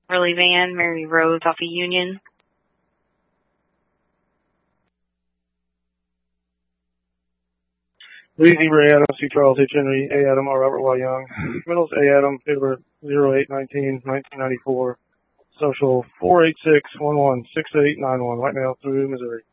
Early van, Mary Rose off of Union. Louise Ray Adams, C. Charles H. Henry, A. Adam, R. Robert Y. Young. Middles, A. Adam, date of birth 08/19/1994. Social 486-116891. White male through Missouri.